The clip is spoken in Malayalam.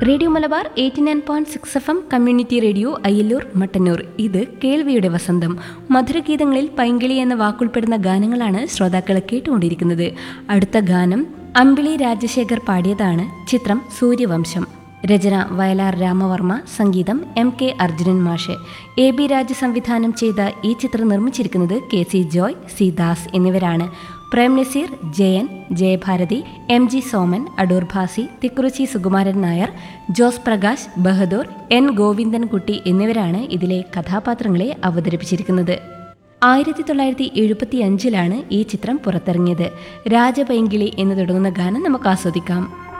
Radio Malabar 89.6 FM community radio Ayyallur Mattannur. ഇത് കേൾവിയുടെ വസന്തം. മധുരഗീതങ്ങളിൽ പൈങ്കിളി എന്ന വാക്കുൾപ്പെടുന്ന ഗാനങ്ങളാണ് ശ്രോതാക്കൾ കേട്ടുകൊണ്ടിരിക്കുന്നത്. അടുത്ത ഗാനം അമ്പിളി രാജശേഖർ പാടിയതാണ്. ചിത്രം സൂര്യവംശം. രചന വയലാർ രാമവർമ്മ, സംഗീതം MK അർജുനൻ മാഷ്. AB രാജ സംവിധാനം ചെയ്ത ഈ ചിത്രം നിർമ്മിച്ചിരിക്കുന്നത് KC ജോയ്, സി ദാസ് എന്നിവരാണ്. പ്രേം നസീർ, ജയൻ, ജയഭാരതി, MG സോമൻ, അടൂർ ഭാസി, തിക്കുറിച്ചി സുകുമാരൻ നായർ, ജോസ് പ്രകാശ്, ബഹദൂർ, N ഗോവിന്ദൻകുട്ടി എന്നിവരാണ് ഇതിലെ കഥാപാത്രങ്ങളെ അവതരിപ്പിച്ചിരിക്കുന്നത്. 1975 ഈ ചിത്രം പുറത്തിറങ്ങിയത്. രാജപൈങ്കിളി എന്ന് തുടങ്ങുന്ന ഗാനം നമുക്ക് ആസ്വദിക്കാം.